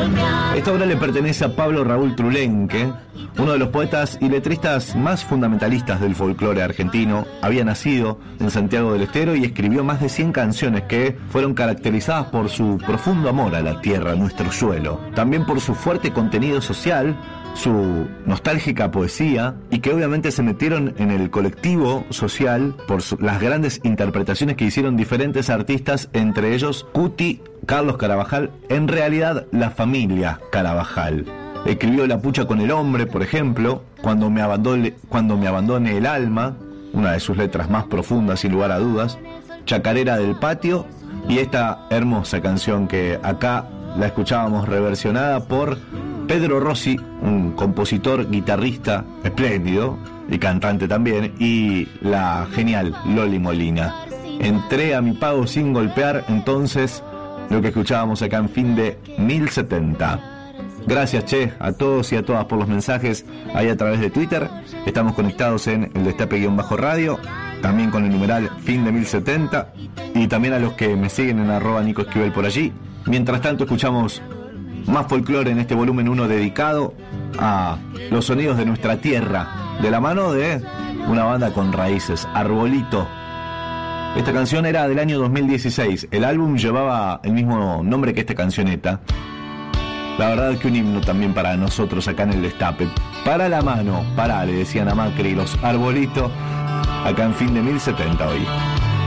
Esta obra le pertenece a Pablo Raúl Trulenque, uno de los poetas y letristas más fundamentalistas del folclore argentino. Había nacido en Santiago del Estero y escribió más de 100 canciones que fueron caracterizadas por su profundo amor a la tierra, nuestro suelo. También por su fuerte contenido social, su nostálgica poesía, y que obviamente se metieron en el colectivo social por las grandes interpretaciones que hicieron diferentes artistas, entre ellos Cuti, Carlos Carabajal, en realidad la familia Carabajal. Escribió La pucha con el hombre, por ejemplo, cuando me abandone el alma, una de sus letras más profundas sin lugar a dudas, Chacarera del patio, y esta hermosa canción que acá la escuchábamos reversionada por Pedro Rossi, un compositor, guitarrista espléndido y cantante también, y la genial Loli Molina. Entré a mi pago sin golpear, entonces, lo que escuchábamos acá en Fin de 1070. Gracias, che, a todos y a todas por los mensajes ahí a través de Twitter. Estamos conectados en el Destape-Radio, también con el numeral Fin de 1070, y también a los que me siguen en @NicoEsquivel por allí. Mientras tanto, escuchamos más folclore en este volumen 1 dedicado a los sonidos de nuestra tierra, de la mano de una banda con raíces, Arbolito. Esta canción era del año 2016. El álbum llevaba el mismo nombre que esta cancioneta. La verdad que un himno también para nosotros acá en el Destape. Para la mano, para, le decían a Macri, los Arbolitos, acá en Fin de 1070 hoy.